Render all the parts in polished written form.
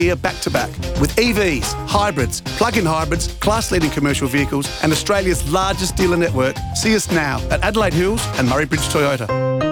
year back-to-back with EVs, hybrids, plug-in hybrids, class-leading commercial vehicles and Australia's largest dealer network. See us now at Adelaide Hills and Murray Bridge Toyota.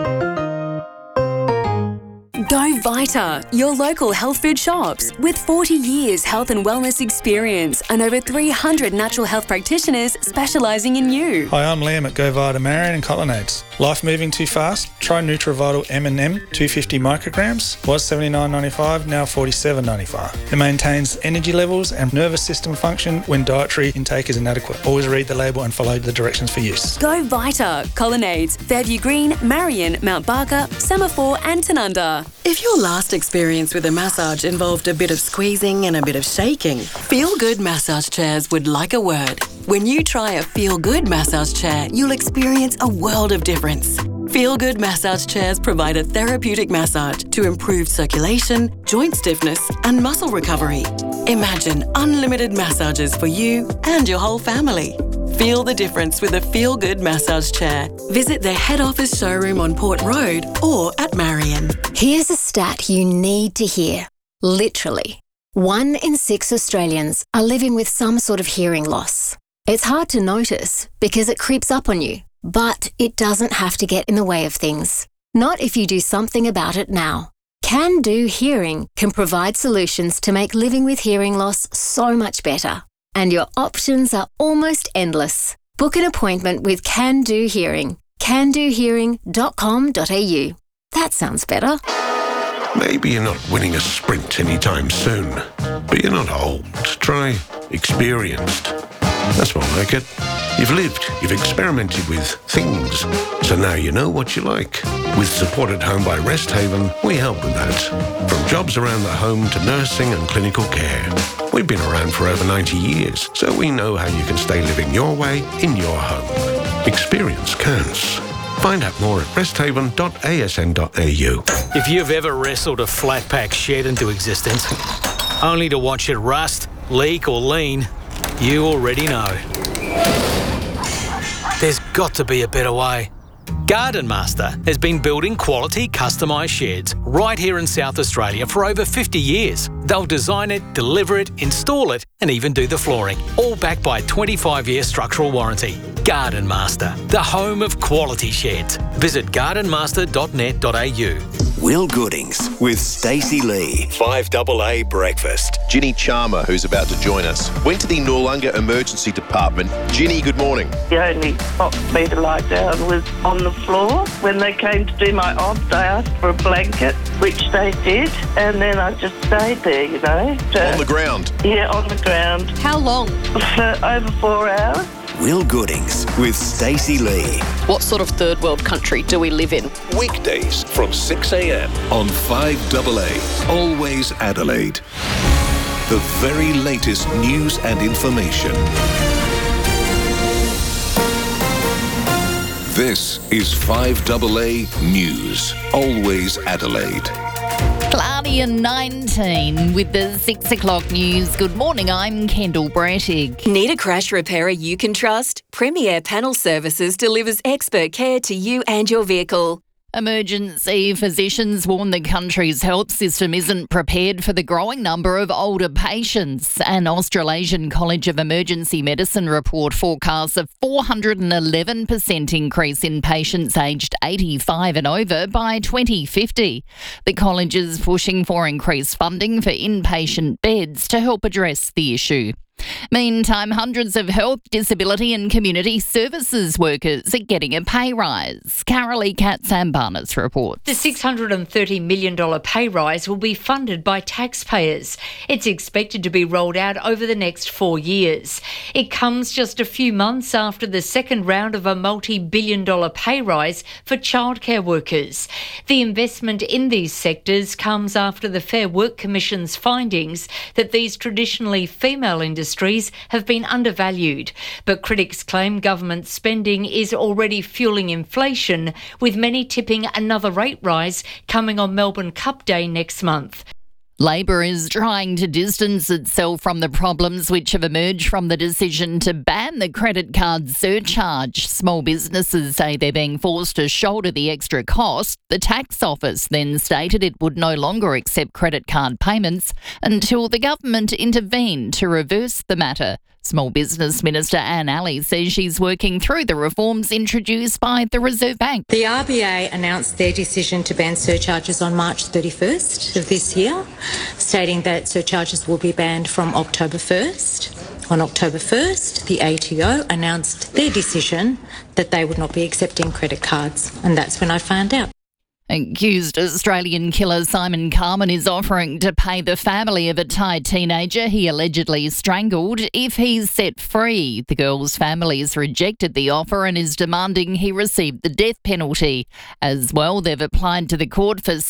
Go Vita, your local health food shops. With 40 years health and wellness experience and over 300 natural health practitioners specialising in you. Hi, I'm Liam at Go Vita Marion and Colonnades. Life moving too fast? Try NutriVital M&M 250 micrograms. Was $79.95, now $47.95. It maintains energy levels and nervous system function when dietary intake is inadequate. Always read the label and follow the directions for use. Go Vita, Colonnades, Fairview Green, Marion, Mount Barker, Semaphore and Tanunda. If your last experience with a massage involved a bit of squeezing and a bit of shaking, Feel Good Massage Chairs would like a word. When you try a Feel Good massage chair, you'll experience a world of difference. Feel Good massage chairs provide a therapeutic massage to improve circulation, joint stiffness and muscle recovery. Imagine unlimited massages for you and your whole family. Feel the difference with a Feel Good massage chair. Visit their head office showroom on Port Road or at Marion. Here's a stat you need to hear. Literally, 1 in 6 Australians are living with some sort of hearing loss. It's hard to notice because it creeps up on you, but it doesn't have to get in the way of things. Not if you do something about it now. Can Do Hearing can provide solutions to make living with hearing loss so much better. And your options are almost endless. Book an appointment with Can Do Hearing. candohearing.com.au. That sounds better. Maybe you're not winning a sprint anytime soon, but you're not old. Try experienced. That's more like it. You've lived, you've experimented with things, so now you know what you like. With Support at Home by Resthaven, we help with that. From jobs around the home to nursing and clinical care. We've been around for over 90 years, so we know how you can stay living your way in your home. Experience counts. Find out more at resthaven.asn.au. If you've ever wrestled a flat-pack shed into existence, only to watch it rust, leak or lean, you already know. There's got to be a better way. Garden Master has been building quality customised sheds right here in South Australia for over 50 years. They'll design it, deliver it, install it and even do the flooring, all backed by a 25-year structural warranty. Garden Master, the home of quality sheds. Visit gardenmaster.net.au. Will Goodings with Stacey Lee. 5AA Breakfast. Ginny Chalmer, who's about to join us, went to the Noarlunga Emergency Department. Ginny, good morning. The only spot for me to lie down was on the floor. When they came to do my obs, I asked for a blanket, which they did, and then I just stayed there, you know. On the ground? Yeah, on the ground. How long? For over 4 hours. Will Goodings with Stacey Lee. What sort of third world country do we live in? Weekdays from 6 a.m. on 5AA. Always Adelaide. The very latest news and information. This is 5AA News. Always Adelaide. Cloudy and 19 with the 6 o'clock news. Good morning, I'm Kendall Brettig. Need a crash repairer you can trust? Premier Panel Services delivers expert care to you and your vehicle. Emergency physicians warn the country's health system isn't prepared for the growing number of older patients. An Australasian College of Emergency Medicine report forecasts a 411% increase in patients aged 85 and over by 2050. The college is pushing for increased funding for inpatient beds to help address the issue. Meantime, hundreds of health, disability and community services workers are getting a pay rise. Carolee Katz-Ambarnas reports. The $630 million pay rise will be funded by taxpayers. It's expected to be rolled out over the next 4 years. It comes just a few months after the second round of a multi-billion-dollar pay rise for childcare workers. The investment in these sectors comes after the Fair Work Commission's findings that these traditionally female industries have been undervalued, but critics claim government spending is already fueling inflation, with many tipping another rate rise coming on Melbourne Cup Day next month. Labor is trying to distance itself from the problems which have emerged from the decision to ban the credit card surcharge. Small businesses say they're being forced to shoulder the extra cost. The tax office then stated it would no longer accept credit card payments until the government intervened to reverse the matter. Small Business Minister Anne Alley says she's working through the reforms introduced by the Reserve Bank. The RBA announced their decision to ban surcharges on March 31st of this year, stating that surcharges will be banned from October 1st. On October 1st, the ATO announced their decision that they would not be accepting credit cards, and that's when I found out. Accused Australian killer Simon Carman is offering to pay the family of a Thai teenager he allegedly strangled if he's set free. The girl's family has rejected the offer and is demanding he receive the death penalty. As well, they've applied to the court for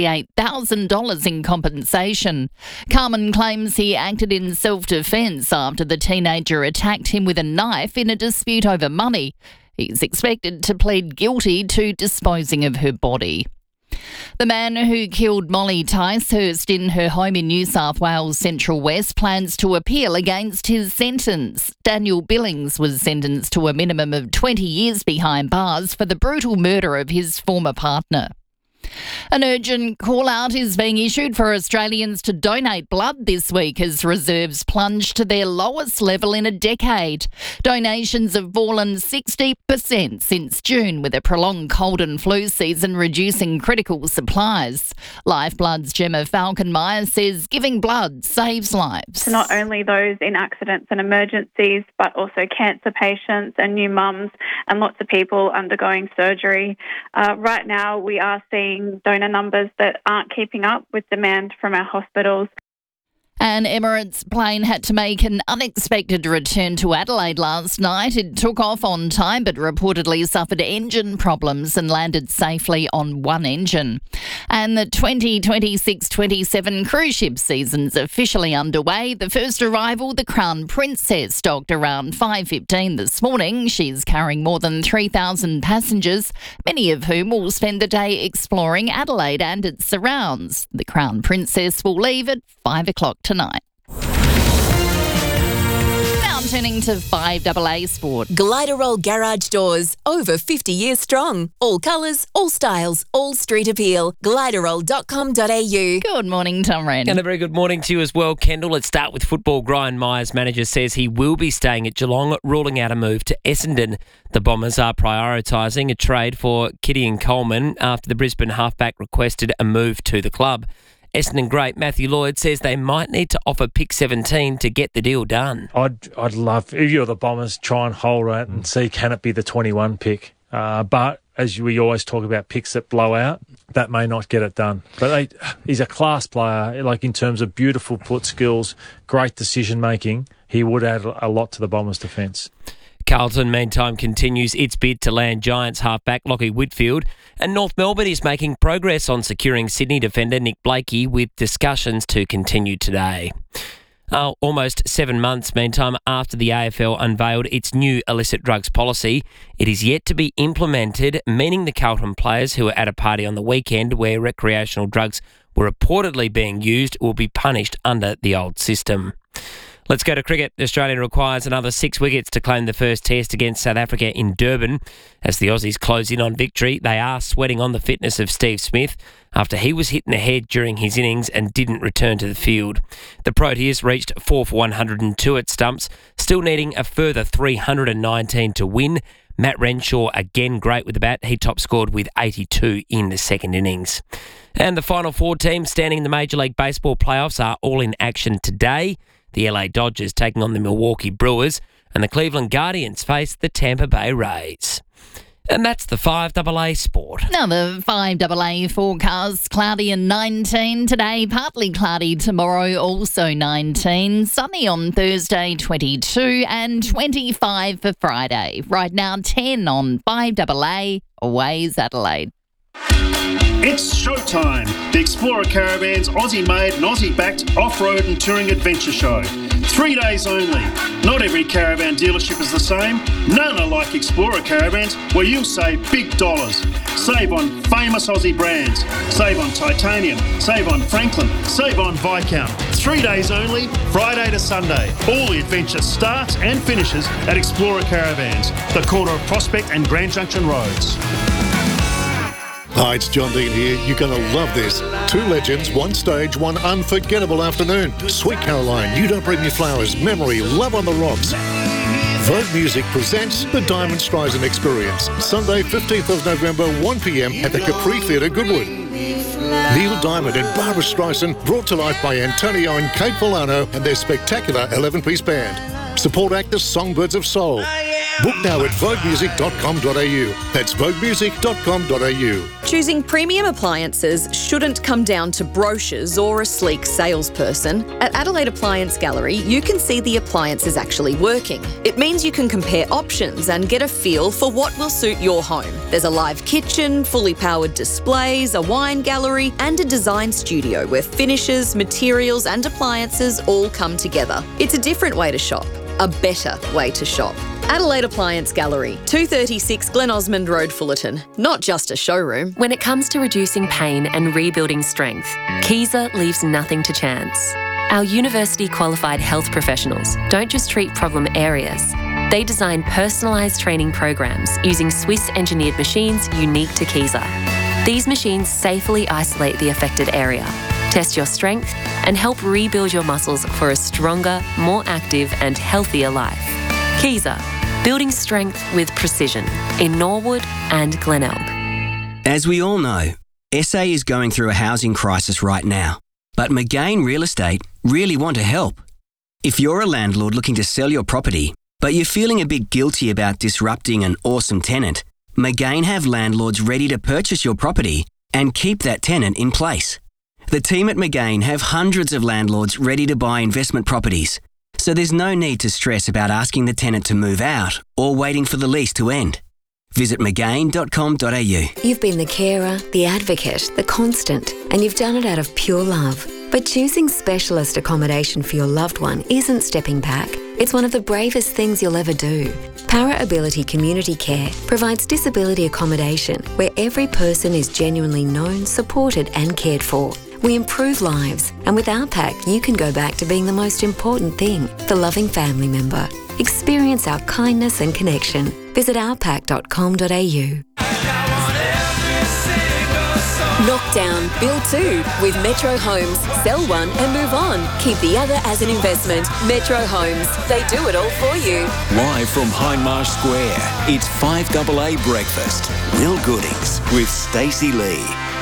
$68,000 in compensation. Carman claims he acted in self-defence after the teenager attacked him with a knife in a dispute over money. He's expected to plead guilty to disposing of her body. The man who killed Molly Ticehurst in her home in New South Wales Central West plans to appeal against his sentence. Daniel Billings was sentenced to a minimum of 20 years behind bars for the brutal murder of his former partner. An urgent call-out is being issued for Australians to donate blood this week as reserves plunge to their lowest level in a decade. Donations have fallen 60% since June, with a prolonged cold and flu season reducing critical supplies. Lifeblood's Gemma Falkenmeyer says giving blood saves lives. So not only those in accidents and emergencies, but also cancer patients and new mums and lots of people undergoing surgery. Right now we are seeing donor numbers that aren't keeping up with demand from our hospitals. An Emirates plane had to make an unexpected return to Adelaide last night. It took off on time but reportedly suffered engine problems and landed safely on one engine. And the 2026-27 cruise ship season's officially underway. The first arrival, the Crown Princess, docked around 5:15 this morning. She's carrying more than 3,000 passengers, many of whom will spend the day exploring Adelaide and its surrounds. The Crown Princess will leave at 5 o'clock tonight. Now turning to 5AA Sport. Gliderol Garage Doors, over 50 years strong. All colours, all styles, all street appeal. Gliderol.com.au. Good morning, Tom Wren. And a very good morning to you as well, Kendall. Let's start with football. Brian Myers, manager, says he will be staying at Geelong, ruling out a move to Essendon. The Bombers are prioritising a trade for Gideon Coleman after the Brisbane halfback requested a move to the club. Essendon great Matthew Lloyd says they might need to offer pick 17 to get the deal done. I'd love, if you're the Bombers, try and hold it and see can it be the 21 pick. But as we always talk about picks that blow out, that may not get it done. But he's a class player, like in terms of beautiful put skills, great decision making. He would add a lot to the Bombers' defence. Carlton, meantime, continues its bid to land Giants halfback Lachie Whitfield, and North Melbourne is making progress on securing Sydney defender Nick Blakey, with discussions to continue today. Almost 7 months, meantime, after the AFL unveiled its new illicit drugs policy, it is yet to be implemented, meaning the Carlton players who were at a party on the weekend where recreational drugs were reportedly being used will be punished under the old system. Let's go to cricket. Australia requires another 6 wickets to claim the first test against South Africa in Durban. As the Aussies close in on victory, they are sweating on the fitness of Steve Smith after he was hit in the head during his innings and didn't return to the field. The Proteas reached 4 for 102 at stumps, still needing a further 319 to win. Matt Renshaw again great with the bat. He top scored with 82 in the second innings. And the final 4 teams standing in the Major League Baseball playoffs are all in action today. The LA Dodgers taking on the Milwaukee Brewers, and the Cleveland Guardians face the Tampa Bay Rays. And that's the 5AA Sport. Now the 5AA forecast, cloudy and 19 today, partly cloudy tomorrow, also 19, sunny on Thursday 22 and 25 for Friday. Right now 10 on 5AA, Waze Adelaide. It's showtime! The Explorer Caravan's Aussie-made and Aussie-backed off-road and touring adventure show. 3 days only. Not every caravan dealership is the same. None are like Explorer Caravans, where you'll save big dollars. Save on famous Aussie brands. Save on Titanium. Save on Franklin. Save on Viscount. 3 days only, Friday to Sunday. All the adventure starts and finishes at Explorer Caravans, the corner of Prospect and Grand Junction Roads. Hi, it's John Dean here. You're going to love this. Two legends, one stage, one unforgettable afternoon. Sweet Caroline, You Don't Bring Me Flowers, Memory, Love on the Rocks. Vogue Music presents the Diamond Streisand Experience. Sunday, 15th of November, 1 p.m. at the Capri Theatre, Goodwood. Neil Diamond and Barbara Streisand, brought to life by Antonio and Kate Polano and their spectacular 11-piece band. Support actors Songbirds of Soul. Book now at voguemusic.com.au. That's voguemusic.com.au. Choosing premium appliances shouldn't come down to brochures or a sleek salesperson. At Adelaide Appliance Gallery, you can see the appliances actually working. It means you can compare options and get a feel for what will suit your home. There's a live kitchen, fully powered displays, a wine gallery, and a design studio where finishes, materials, and appliances all come together. It's a different way to shop. A better way to shop. Adelaide Appliance Gallery, 236 Glen Osmond Road, Fullerton. Not just a showroom. When it comes to reducing pain and rebuilding strength, Kaiser leaves nothing to chance. Our university-qualified health professionals don't just treat problem areas. They design personalised training programs using Swiss-engineered machines unique to Kaiser. These machines safely isolate the affected area, test your strength, and help rebuild your muscles for a stronger, more active and healthier life. Kaiser, building strength with precision in Norwood and Glenelg. As we all know, SA is going through a housing crisis right now, but McGain Real Estate really want to help. If you're a landlord looking to sell your property, but you're feeling a bit guilty about disrupting an awesome tenant, McGain have landlords ready to purchase your property and keep that tenant in place. The team at McGain have hundreds of landlords ready to buy investment properties, so there's no need to stress about asking the tenant to move out or waiting for the lease to end. Visit McGain.com.au. You've been the carer, the advocate, the constant, and you've done it out of pure love. But choosing specialist accommodation for your loved one isn't stepping back. It's one of the bravest things you'll ever do. Para Ability Community Care provides disability accommodation where every person is genuinely known, supported and cared for. We improve lives, and with our pack, you can go back to being the most important thing, the loving family member. Experience our kindness and connection. Visit ourpack.com.au. Knock down, build two with Metro Homes. Sell one and move on. Keep the other as an investment. Metro Homes. They do it all for you. Live from Hindmarsh Square, it's 5AA Breakfast. Will Goodings with Stacey Lee.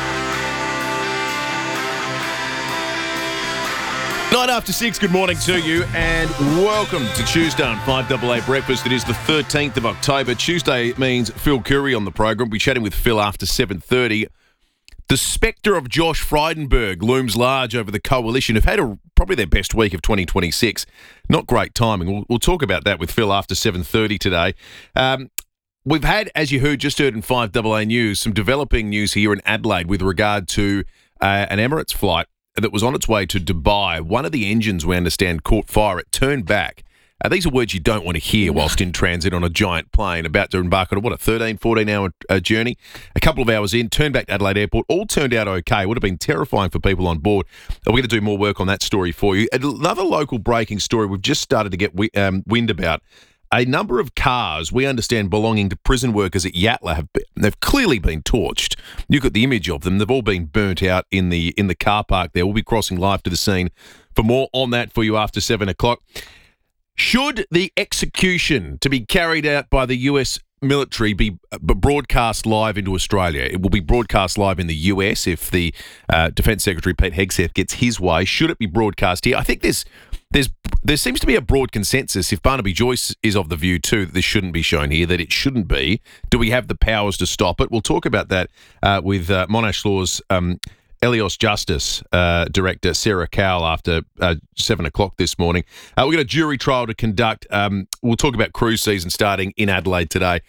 6:09, good morning to you and welcome to Tuesday on 5AA Breakfast. It is the 13th of October. Tuesday means Phil Curry on the program. We'll be chatting with Phil after 7:30. The spectre of Josh Frydenberg looms large over the Coalition, who've had probably their best week of 2026. Not great timing. We'll talk about that with Phil after 7:30 today. We've had, as you just heard in 5AA News, some developing news here in Adelaide with regard to an Emirates flight that was on its way to Dubai. One of the engines, we understand, caught fire. It turned back. These are words you don't want to hear whilst in transit on a giant plane, about to embark on a 13, 14-hour journey. A couple of hours in, turned back to Adelaide Airport. All turned out okay. Would have been terrifying for people on board. We're going to do more work on that story for you. Another local breaking story we've just started to get wind about. A number of cars, we understand, belonging to prison workers at Yatala they've clearly been torched. You got the image of them. They've all been burnt out in the car park there. We'll be crossing live to the scene for more on that for you after 7 o'clock. Should the execution to be carried out by the US military be broadcast live into Australia? It will be broadcast live in the US if the Defence Secretary Pete Hegseth gets his way. Should it be broadcast here? I think there seems to be a broad consensus, if Barnaby Joyce is of the view too, that this shouldn't be shown here, that it shouldn't be. Do we have the powers to stop it? We'll talk about that with Monash Law's Elios Justice Director Sarah Cowell after 7 o'clock this morning. We've got a jury trial to conduct. We'll talk about cruise season starting in Adelaide today.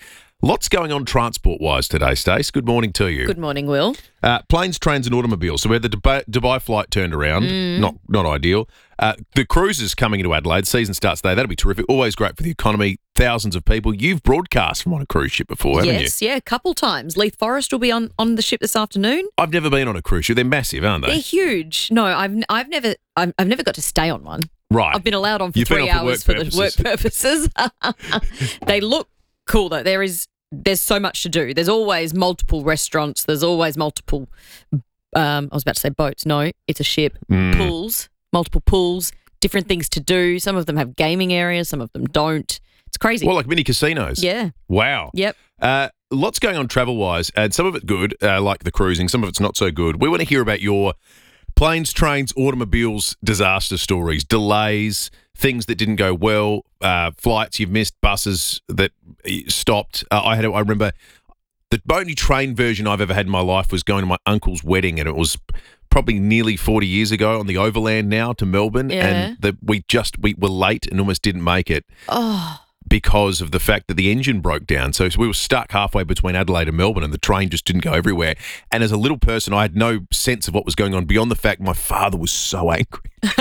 Lots going on transport-wise today, Stace. Good morning to you. Good morning, Will. Planes, trains and automobiles. So we had the Dubai flight turned around. Not ideal. The cruises coming into Adelaide. Season starts today. That'll be terrific. Always great for the economy. Thousands of people. You've broadcast from on a cruise ship before, haven't you? Yes, a couple times. Leith Forest will be on the ship this afternoon. I've never been on a cruise ship. They're massive, aren't they? They're huge. No, I've never got to stay on one. Right. I've been allowed on for You've 3 hours for the work purposes. They look cool though. There's so much to do. There's always multiple restaurants. There's always multiple, I was about to say boats. No, it's a ship. Pools, multiple pools, different things to do. Some of them have gaming areas. Some of them don't. It's crazy. Well, like mini casinos. Yeah. Wow. Yep. Lots going on travel-wise, and some of it good, like the cruising. Some of it's not so good. We want to hear about your planes, trains, automobiles, disaster stories, delays, things that didn't go well, flights you've missed, buses that stopped. I remember the only train version I've ever had in my life was going to my uncle's wedding, and it was probably nearly 40 years ago on the Overland now to Melbourne, and we were late and almost didn't make it. Oh. Because of the fact that the engine broke down. So we were stuck halfway between Adelaide and Melbourne and the train just didn't go everywhere. And as a little person, I had no sense of what was going on beyond the fact my father was so angry.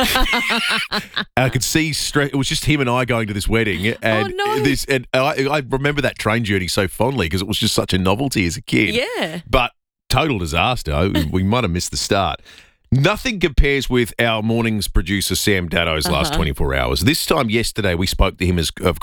I could see stress. It was just him and I going to this wedding. And I remember that train journey so fondly because it was just such a novelty as a kid. Yeah. But total disaster. We might have missed the start. Nothing compares with our morning's producer, Sam Daddo's last 24 hours. This time yesterday, we spoke to him, as our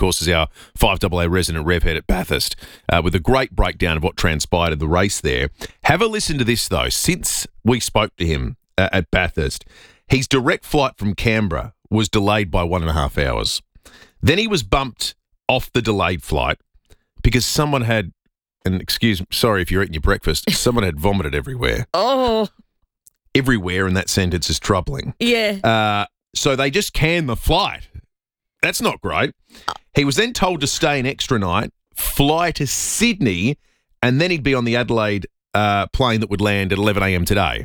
5AA resident rev head at Bathurst, with a great breakdown of what transpired in the race there. Have a listen to this, though. Since we spoke to him at Bathurst, his direct flight from Canberra was delayed by 1.5 hours. Then he was bumped off the delayed flight because someone had, and sorry if you're eating your breakfast, someone had vomited everywhere. Oh, everywhere in that sentence is troubling. Yeah. So they just canned the flight. That's not great. He was then told to stay an extra night, fly to Sydney, and then he'd be on the Adelaide plane that would land at 11 a.m. today.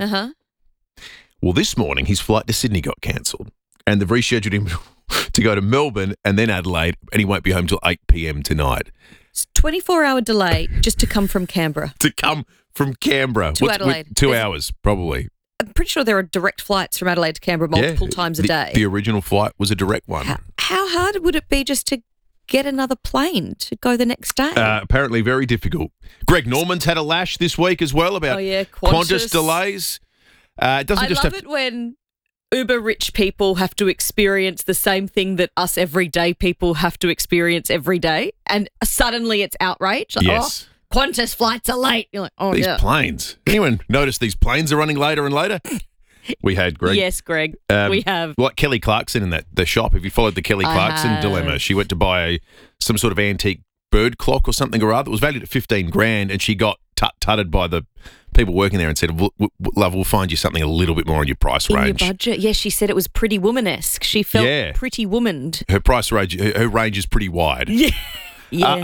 Well, this morning, his flight to Sydney got cancelled, and they've rescheduled him to go to Melbourne and then Adelaide, and he won't be home till 8 p.m. tonight. It's 24-hour delay just to come from Canberra. To Canberra. To Adelaide. 2 hours, probably. I'm pretty sure there are direct flights from Adelaide to Canberra multiple times a day. The original flight was a direct one. How hard would it be just to get another plane to go the next day? Apparently very difficult. Greg Norman's had a lash this week as well about Qantas delays. I love it when uber rich people have to experience the same thing that us everyday people have to experience every day, and suddenly it's outrage. Like, yes. Qantas flights are late. You're like, these planes. Anyone notice these planes are running later and later? We had, Greg. Yes, Greg. We have. Like Kelly Clarkson in the shop. If you followed the Kelly Clarkson dilemma, she went to buy some sort of antique bird clock or something or other. It was valued at $15,000, and she got tutted by the people working there and said, "Love, we'll find you something a little bit more in your price range." In your budget. Yeah, she said it was Pretty Woman-esque. She felt pretty womaned. Her price range, her range is pretty wide. Yeah. Yeah.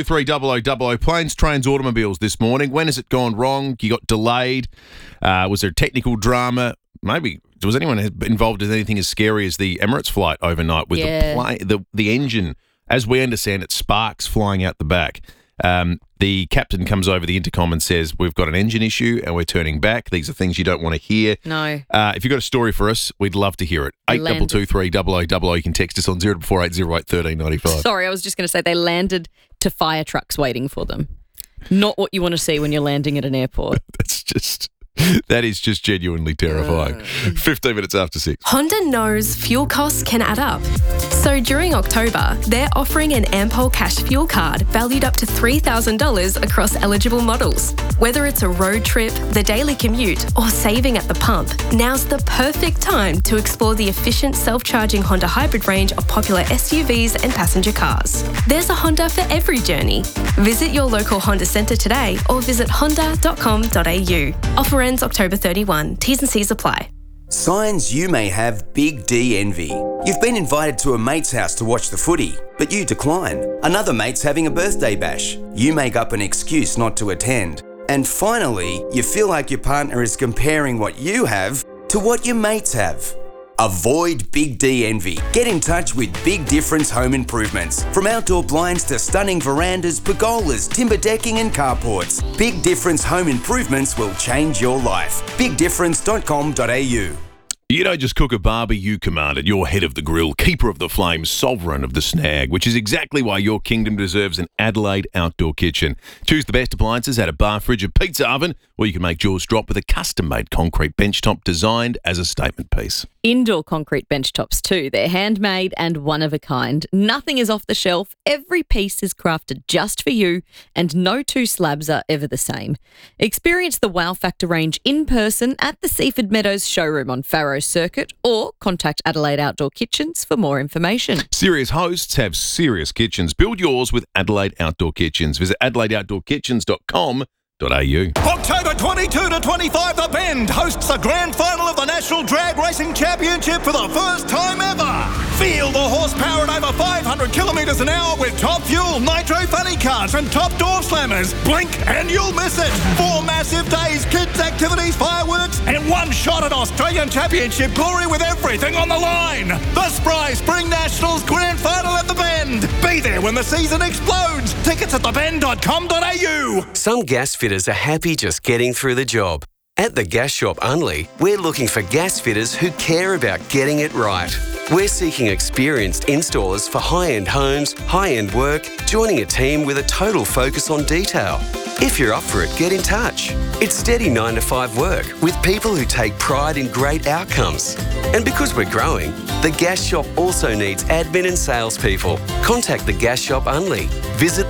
8223 planes, trains, automobiles this morning. When has it gone wrong? You got delayed. Was there technical drama? Maybe was anyone involved in anything as scary as the Emirates flight overnight with the engine? As we understand it, sparks flying out the back. The captain comes over the intercom and says, "We've got an engine issue and we're turning back. These are things you don't want to hear." No. If you've got a story for us, we'd love to hear it. 8223 0000. You can text us on 0480 1395. Sorry, I was just going to say they landed to fire trucks waiting for them. Not what you want to see when you're landing at an airport. That is just genuinely terrifying. 15 minutes after 6. Honda knows fuel costs can add up. So during October, they're offering an Ampol Cash fuel card valued up to $3,000 across eligible models. Whether it's a road trip, the daily commute, or saving at the pump, now's the perfect time to explore the efficient self-charging Honda hybrid range of popular SUVs and passenger cars. There's a Honda for every journey. Visit your local Honda centre today or visit honda.com.au. Offer ends October 31. T's and C's apply. Signs you may have big D envy. You've been invited to a mate's house to watch the footy, but you decline. Another mate's having a birthday bash. You make up an excuse not to attend. And finally, you feel like your partner is comparing what you have to what your mates have. Avoid Big D envy. Get in touch with Big Difference Home Improvements. From outdoor blinds to stunning verandas, pergolas, timber decking and carports, Big Difference Home Improvements will change your life. BigDifference.com.au. You don't just cook a barbie, you command it. You're head of the grill, keeper of the flame, sovereign of the snag, which is exactly why your kingdom deserves an Adelaide outdoor kitchen. Choose the best appliances at a bar fridge, a pizza oven, or you can make jaws drop with a custom-made concrete benchtop designed as a statement piece. Indoor concrete benchtops too. They're handmade and one of a kind. Nothing is off the shelf. Every piece is crafted just for you, and no two slabs are ever the same. Experience the Wow Factor range in person at the Seaford Meadows showroom on Farrow Circuit, or contact Adelaide Outdoor Kitchens for more information. Serious hosts have serious kitchens. Build yours with Adelaide Outdoor Kitchens. Visit adelaideoutdoorkitchens.com.au. October 22 to 25, The Bend hosts the grand final of the National Drag Racing Championship for the first time ever. Feel the horsepower at over 500 kilometres an hour with top fuel, nitro funny cars and top door slammers. Blink and you'll miss it. 4 massive days, kids activities, fireworks and one shot at Australian Championship glory with everything on the line. The Spry Spring Nationals Grand Final at The Bend. Be there when the season explodes. Tickets at thebend.com.au. Some gas fitters are happy just getting through the job. At the Gas Shop Unley, we're looking for gas fitters who care about getting it right. We're seeking experienced installers for high-end homes, high-end work, joining a team with a total focus on detail. If you're up for it, get in touch. It's steady 9 to 5 work with people who take pride in great outcomes. And because we're growing, the Gas Shop also needs admin and salespeople. Contact the Gas Shop Unley. Visit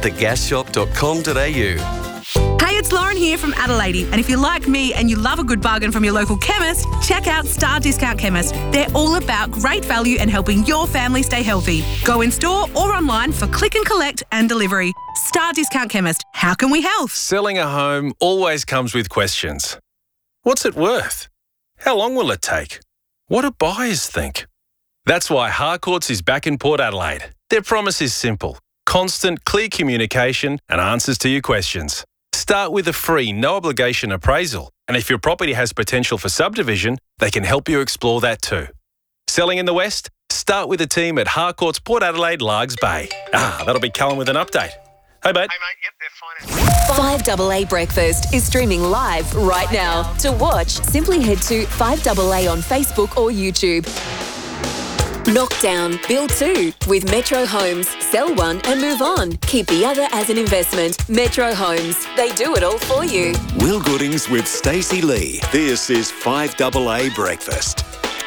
thegasshop.com.au. Hey, it's Lauren here from Adelaide, and if you're like me and you love a good bargain from your local chemist, check out Star Discount Chemist. They're all about great value and helping your family stay healthy. Go in store or online for click and collect and delivery. Star Discount Chemist. How can we help? Selling a home always comes with questions. What's it worth? How long will it take? What do buyers think? That's why Harcourts is back in Port Adelaide. Their promise is simple: constant, clear communication and answers to your questions. Start with a free, no-obligation appraisal, and if your property has potential for subdivision, they can help you explore that too. Selling in the West? Start with a team at Harcourts Port Adelaide, Largs Bay. That'll be Callum with an update. Hey, mate. Yep, they're fine. 5AA Breakfast is streaming live right now. To watch, simply head to 5AA on Facebook or YouTube. Knockdown, build 2 with Metro Homes. Sell one and move on. Keep the other as an investment. Metro Homes. They do it all for you. Will Goodings with Stacey Lee. This is 5AA Breakfast.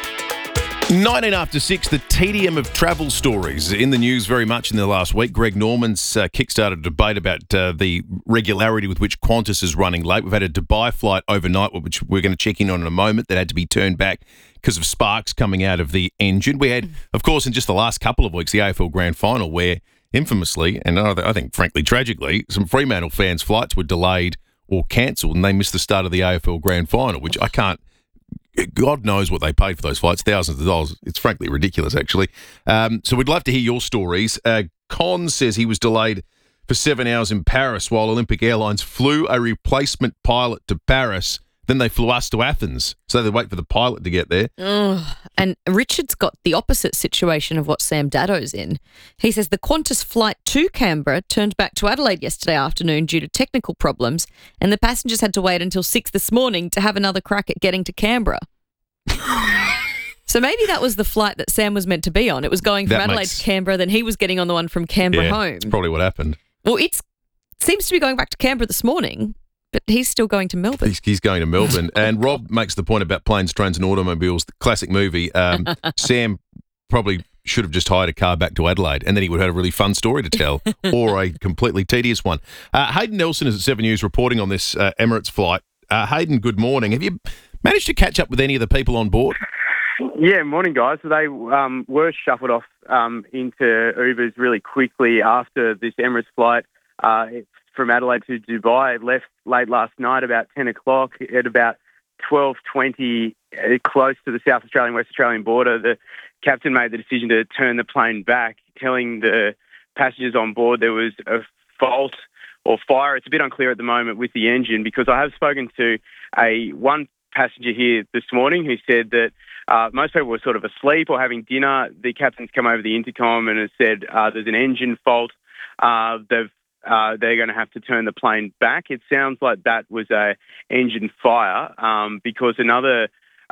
19 after 6, the tedium of travel stories in the news very much in the last week. Greg Norman's kickstarted a debate about the regularity with which Qantas is running late. We've had a Dubai flight overnight, which we're going to check in on in a moment, that had to be turned back because of sparks coming out of the engine. We had, of course, in just the last couple of weeks, the AFL Grand Final, where infamously, and I think frankly tragically, some Fremantle fans' flights were delayed or cancelled and they missed the start of the AFL Grand Final, which I can't. God knows what they paid for those flights, thousands of dollars. It's frankly ridiculous, actually. So we'd love to hear your stories. Con says he was delayed for 7 hours in Paris while Olympic Airlines flew a replacement pilot to Paris. Then they flew us to Athens. So they wait for the pilot to get there. And Richard's got the opposite situation of what Sam Daddo's in. He says the Qantas flight to Canberra turned back to Adelaide yesterday afternoon due to technical problems, and the passengers had to wait until 6 this morning to have another crack at getting to Canberra. So maybe that was the flight that Sam was meant to be on. It was going from Adelaide to Canberra, then he was getting on the one from Canberra home. That's probably what happened. Well, it seems to be going back to Canberra this morning, but he's still going to Melbourne. He's going to Melbourne. And Rob makes the point about planes, trains and automobiles, the classic movie. Sam probably should have just hired a car back to Adelaide and then he would have had a really fun story to tell or a completely tedious one. Hayden Nelson is at 7 News reporting on this Emirates flight. Hayden, good morning. Have you managed to catch up with any of the people on board? Yeah, morning, guys. So they were shuffled off into Ubers really quickly after this Emirates flight from Adelaide to Dubai. It left late last night, about 10 o'clock. At about 12:20, close to the South Australian-West Australian border, the captain made the decision to turn the plane back, telling the passengers on board there was a fault or fire. It's a bit unclear at the moment with the engine, because I have spoken to one passenger here this morning who said that most people were sort of asleep or having dinner. The captain's come over the intercom and has said there's an engine fault. They're going to have to turn the plane back. It sounds like that was a engine fire because another,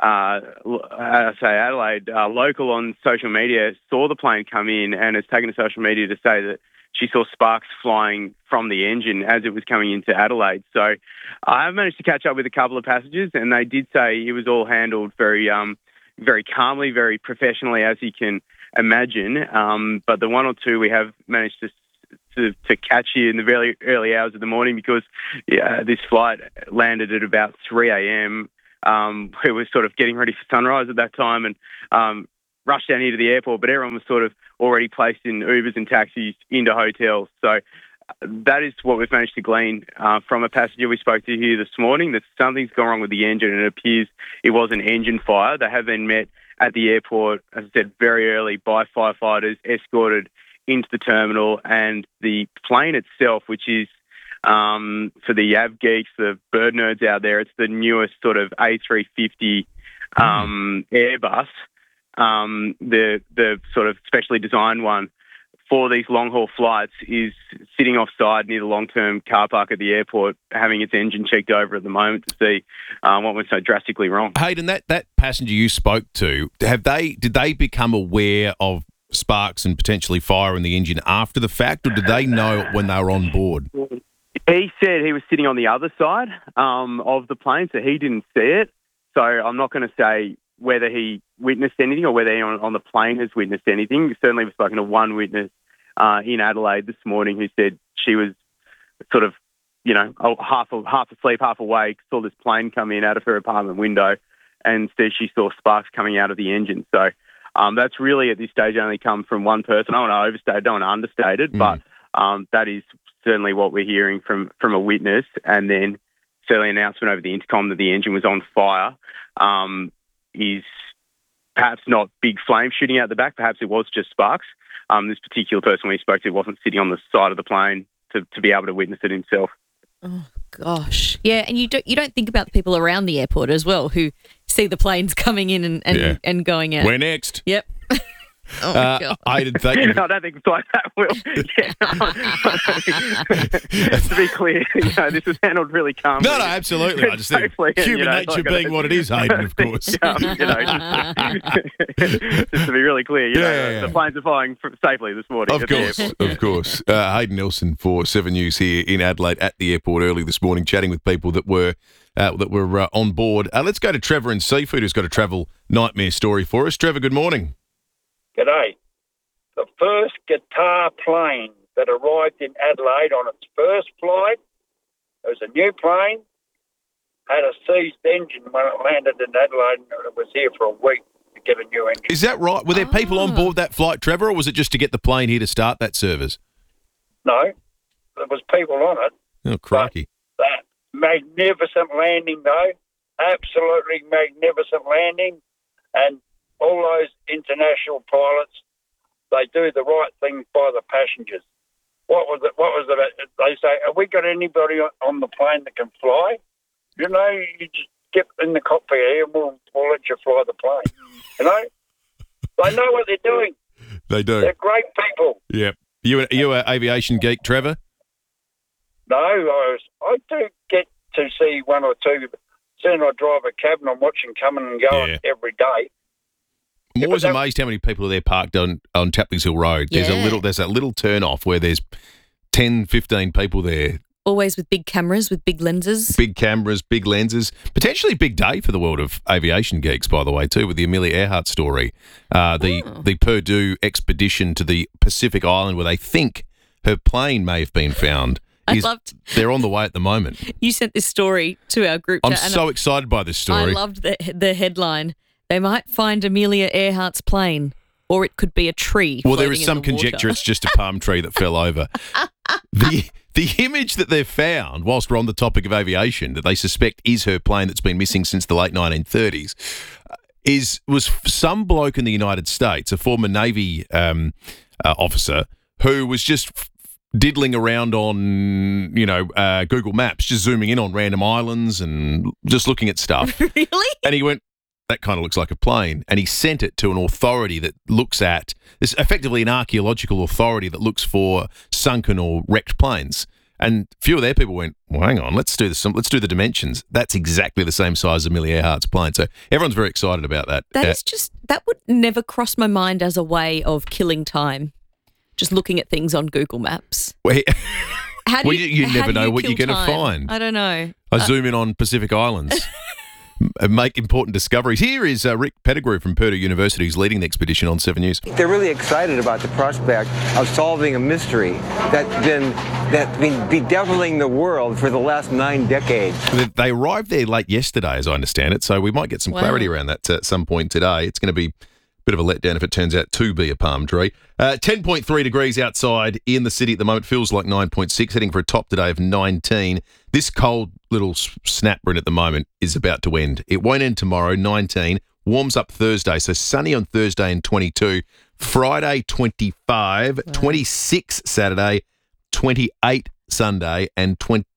Adelaide local on social media saw the plane come in and has taken to social media to say that she saw sparks flying from the engine as it was coming into Adelaide. So I've managed to catch up with a couple of passengers, and they did say it was all handled very very calmly, very professionally, as you can imagine. But the one or two we have managed to catch here in the very early hours of the morning because this flight landed at about 3 a.m. We were sort of getting ready for sunrise at that time and rushed down here to the airport, but everyone was sort of already placed in Ubers and taxis into hotels. So that is what we've managed to glean from a passenger we spoke to here this morning, that something's gone wrong with the engine and it appears it was an engine fire. They have been met at the airport, as I said, very early by firefighters, escorted into the terminal, and the plane itself, which is for the Av geeks, the bird nerds out there, it's the newest sort of A350 Airbus, the sort of specially designed one for these long-haul flights, is sitting offside near the long-term car park at the airport, having its engine checked over at the moment to see what was so drastically wrong. Hayden, that passenger you spoke to, did they become aware of sparks and potentially fire in the engine after the fact, or did they know when they were on board? He said he was sitting on the other side of the plane, so he didn't see it. So I'm not going to say whether he witnessed anything or whether anyone on the plane has witnessed anything. Certainly we've spoken to one witness in Adelaide this morning who said she was sort of, half asleep, half awake, saw this plane come in out of her apartment window and said she saw sparks coming out of the engine. So that's really at this stage only come from one person. I don't want to overstate it, don't want to understate it, but that is certainly what we're hearing from a witness. And then certainly an announcement over the intercom that the engine was on fire is perhaps not big flames shooting out the back. Perhaps it was just sparks. This particular person we spoke to wasn't sitting on the side of the plane to be able to witness it himself. Oh gosh, yeah, and you don't think about the people around the airport as well who see the planes coming in and going out. We're next. Yep. Oh my God. Hayden, thank you. I don't think it's like that, Will. To be clear, this was handled really calmly. No, absolutely. I just think human nature being what it is, Hayden, of course. Just to be really clear, the planes are flying safely this morning. Of course. Hayden Nelson for 7 News here in Adelaide at the airport early this morning, chatting with people that were on board. Let's go to Trevor in Seafood, who's got a travel nightmare story for us. Trevor, good morning. G'day. The first Qatar plane that arrived in Adelaide on its first flight, it was a new plane, had a seized engine when it landed in Adelaide, and it was here for a week to get a new engine. Is that right? Were there people on board that flight, Trevor, or was it just to get the plane here to start that service? No, there was people on it. Oh, crikey. That magnificent landing, though. Absolutely magnificent landing. And all those international pilots, they do the right thing by the passengers. What was it? They say, have we got anybody on the plane that can fly? You just get in the cockpit here and we'll let you fly the plane. They know what they're doing. They do. They're great people. Yeah. You an aviation geek, Trevor? No, I do get to see one or two. Soon I drive a cab and I'm watching coming and going every day. I'm always amazed how many people are there parked on Tapley's Hill Road. There's that little turn off where there's 10, 15 people there. Always with big cameras, with big lenses. Big cameras, big lenses. Potentially a big day for the world of aviation geeks, by the way, too, with the Amelia Earhart story. The Purdue expedition to the Pacific Island where they think her plane may have been found. They're on the way at the moment. You sent this story to our group chat. I'm so excited by this story. I loved the headline. They might find Amelia Earhart's plane, or it could be a tree. Well, there is some conjecture it's just a palm tree that fell over. The image that they've found, whilst we're on the topic of aviation, that they suspect is her plane that's been missing since the late 1930s, was some bloke in the United States, a former Navy officer, who was just diddling around on, Google Maps, just zooming in on random islands and just looking at stuff. Really? And he went, that kind of looks like a plane, and he sent it to an authority that looks at this, effectively an archaeological authority that looks for sunken or wrecked planes. And a few of their people went, well, hang on, let's do this. Let's do the dimensions. That's exactly the same size as Amelia Earhart's plane. So everyone's very excited about that. That would never cross my mind as a way of killing time. Just looking at things on Google Maps. You never know what you're going to find. I don't know. I zoom in on Pacific Islands and make important discoveries. Here is Rick Pettigrew from Purdue University, who's leading the expedition on 7 News. They're really excited about the prospect of solving a mystery that's been bedeviling the world for the last 9 decades. They arrived there late yesterday, as I understand it, so we might get some clarity around that at some point today. It's going to be bit of a letdown if it turns out to be a palm tree. 10.3 degrees outside in the city at the moment. Feels like 9.6, heading for a top today of 19. This cold little snapper at the moment is about to end. It won't end tomorrow, 19. Warms up Thursday, so sunny on Thursday and 22. Friday, 25. 26 Saturday. 28 Sunday and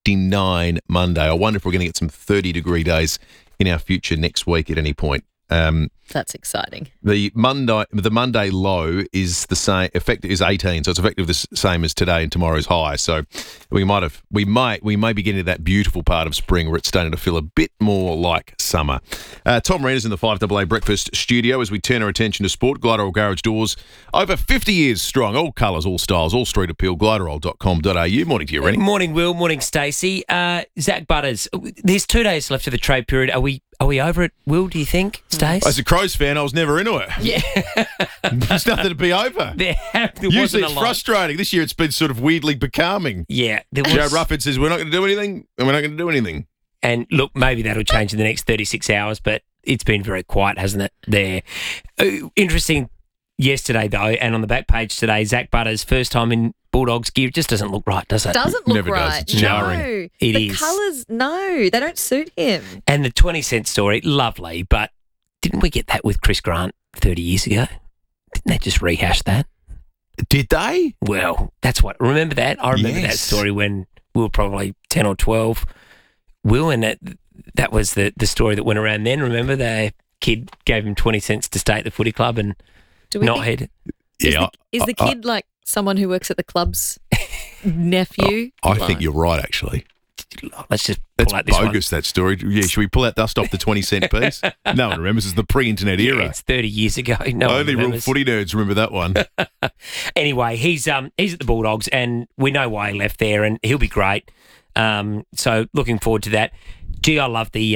29 Monday. I wonder if we're going to get some 30-degree days in our future next week at any point. That's exciting. The Monday low is the same. Effective is 18, so it's effective the same as today and tomorrow's high. So we may be getting to that beautiful part of spring where it's starting to feel a bit more like summer. Tom Reina's in the 5AA Breakfast studio as we turn our attention to sport. Gliderol Garage Doors, over 50 years strong. All colours, all styles, all street appeal. Gliderol.com.au. Morning to you, Rennie. Morning, Will. Morning, Stacey. Zach Butters. There's 2 days left of the trade period. Are we over it, Will, do you think, Stace? As a Crows fan, I was never into it. Yeah. There's nothing to be over. Usually it's frustrating. This year it's been sort of weirdly becalming. Yeah. Joe Rufford says, we're not going to do anything, and we're not going to do anything. And look, maybe that'll change in the next 36 hours, but it's been very quiet, hasn't it, there? Interesting yesterday, though, and on the back page today, Zach Butters, first time in Bulldogs gear, it just doesn't look right, does it? Doesn't look Never right. does. It's jarring. No. It the is. colours, no, they don't suit him. And the 20-cent story, lovely, but didn't we get that with Chris Grant 30 years ago? Didn't they just rehash that? Did they? Well, that's what. Remember that? I remember that story when we were probably 10 or 12. Will, and that was the story that went around then. Remember, the kid gave him 20 cents to stay at the footy club and not head. Yeah. Is the kid like someone who works at the club's nephew? I think you're right, actually. Let's just pull out this bogus, that story. Yeah, should we pull out dust off the 20-cent piece? No one remembers. It's the pre-internet era. It's 30 years ago. No one Only real remembers. footy nerds remember that one. Anyway, he's at the Bulldogs, and we know why he left there, and he'll be great. So looking forward to that. Gee, I love the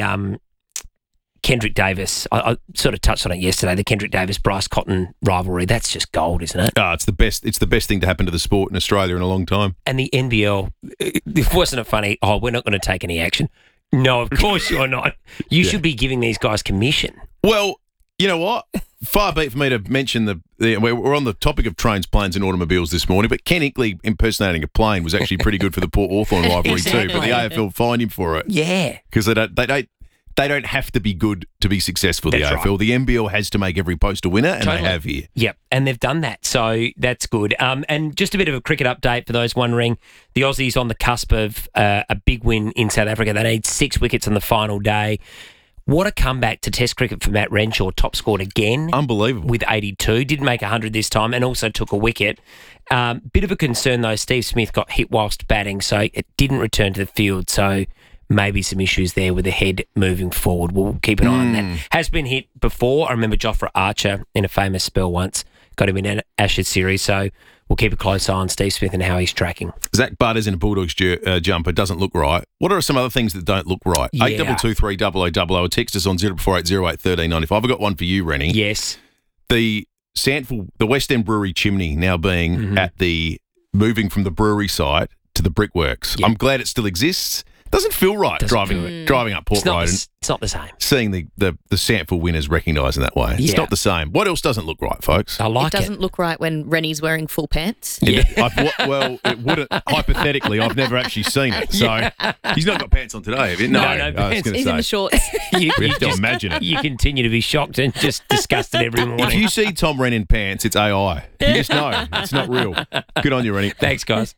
Kendrick Davis. I sort of touched on it yesterday. The Kendrick Davis-Bryce Cotton rivalry. That's just gold, isn't it? Oh, it's the best. It's the best thing to happen to the sport in Australia in a long time. And the NBL, wasn't it funny? Oh, we're not going to take any action. No, of course you're not. You should be giving these guys commission. Well, you know what? Far be it for me to mention we're on the topic of trains, planes and automobiles this morning, but Ken Ickley impersonating a plane was actually pretty good for the Port Hawthorn rivalry too, but the AFL fined him for it. Yeah. Because they don't have to be good to be successful, the That's AFL. right. The NBL has to make every post a winner, and Totally. they have here. Yep, and they've done that, so that's good. And just a bit of a cricket update for those wondering. The Aussies on the cusp of a big win in South Africa. They need 6 wickets on the final day. What a comeback to Test cricket for Matt Renshaw, top scored again. Unbelievable. With 82. Didn't make 100 this time and also took a wicket. Bit of a concern, though. Steve Smith got hit whilst batting, so it didn't return to the field, so maybe some issues there with the head moving forward. We'll keep an eye on that. Has been hit before. I remember Jofra Archer in a famous spell once. Got him in an Ashes series, so we'll keep a close eye on Steve Smith and how he's tracking. Zach Butters in a Bulldogs jumper doesn't look right. What are some other things that don't look right? Yeah. 8223 0000 or text us on 0480 1395. I've got one for you, Rennie. Yes. The West End Brewery chimney now being moving from the brewery site to the brickworks. Yep. I'm glad it still exists. Doesn't feel right driving up Port Road and it's not the same. seeing the Sandford winners recognised in that way. It's Yeah. not the same. What else doesn't look right, folks? I like It doesn't look right when Rennie's wearing full pants. Well, it wouldn't. Hypothetically, I've never actually seen it. So he's not got pants on today, have you? No I was pants. gonna He's say. in the shorts. You We have to just- imagine it. You continue to be shocked and just disgusted every If morning. you see Tom Wren in pants, it's AI. You just know. It's not real. Good on you, Rennie. Thanks, guys.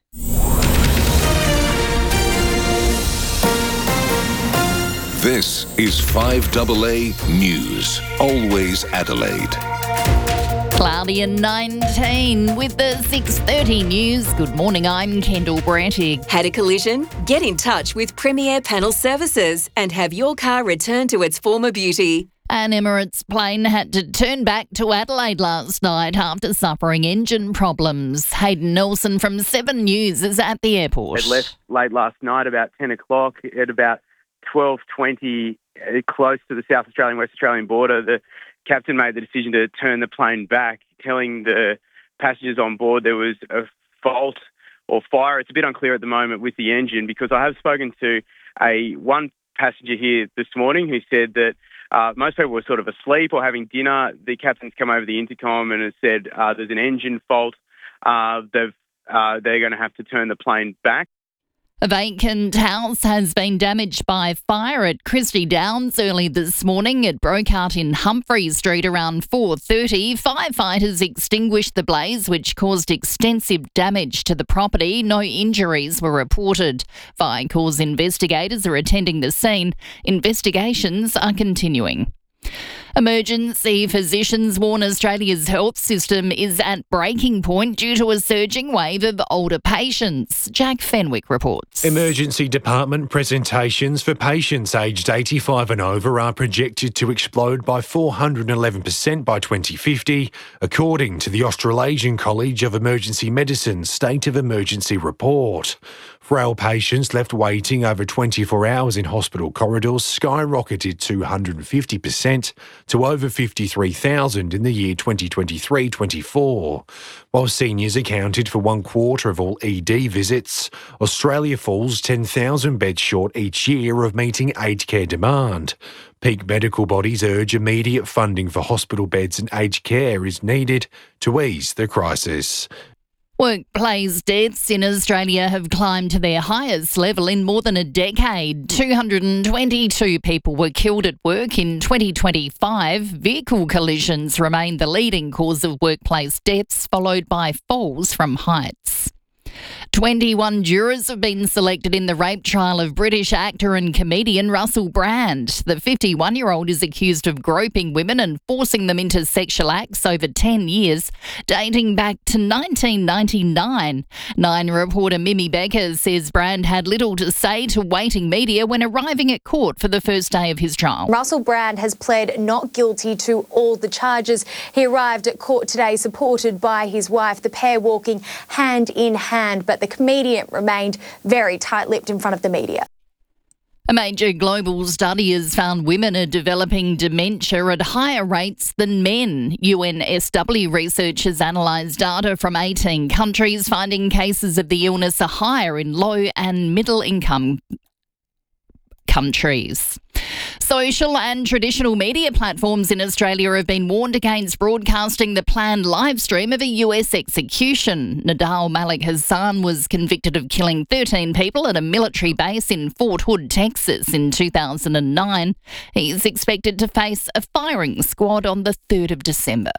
This is 5AA News. Always Adelaide. Cloudy and 19 with the 6:30 news. Good morning, I'm Kendall Brantig. Had a collision? Get in touch with Premier Panel Services and have your car returned to its former beauty. An Emirates plane had to turn back to Adelaide last night after suffering engine problems. Hayden Nelson from 7 News is at the airport. It left late last night about 10 o'clock. At about 12:20, close to the South Australian-West Australian border, the captain made the decision to turn the plane back, telling the passengers on board there was a fault or fire. It's a bit unclear at the moment with the engine, because I have spoken to one passenger here this morning who said that most people were sort of asleep or having dinner. The captain's come over the intercom and has said there's an engine fault. They're going to have to turn the plane back. A vacant house has been damaged by fire at Christie Downs early this morning. It broke out in Humphrey Street around 4:30. Firefighters extinguished the blaze, which caused extensive damage to the property. No injuries were reported. Fire cause investigators are attending the scene. Investigations are continuing. Emergency physicians warn Australia's health system is at breaking point due to a surging wave of older patients. Jack Fenwick reports. Emergency department presentations for patients aged 85 and over are projected to explode by 411% by 2050, according to the Australasian College of Emergency Medicine's State of Emergency report. Frail patients left waiting over 24 hours in hospital corridors skyrocketed 250% to over 53,000 in the year 2023-24. While seniors accounted for 1/4 of all ED visits, Australia falls 10,000 beds short each year of meeting aged care demand. Peak medical bodies urge immediate funding for hospital beds and aged care is needed to ease the crisis. Workplace deaths in Australia have climbed to their highest level in more than a decade. 222 people were killed at work in 2025. Vehicle collisions remain the leading cause of workplace deaths, followed by falls from heights. 21 jurors have been selected in the rape trial of British actor and comedian Russell Brand. The 51-year-old is accused of groping women and forcing them into sexual acts over 10 years, dating back to 1999. Nine reporter Mimi Becker says Brand had little to say to waiting media when arriving at court for the first day of his trial. Russell Brand has pled not guilty to all the charges. He arrived at court today supported by his wife, the pair walking hand in hand, but the comedian remained very tight-lipped in front of the media. A major global study has found women are developing dementia at higher rates than men. UNSW researchers analysed data from 18 countries, finding cases of the illness are higher in low and middle income countries. Social and traditional media platforms in Australia have been warned against broadcasting the planned live stream of a US execution. Nadal Malik Hassan was convicted of killing 13 people at a military base in Fort Hood, Texas in 2009. He's expected to face a firing squad on the 3rd of December.